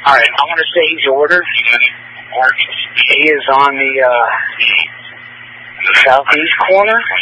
All right, I want to say he's ordered. He is on the southeast corner.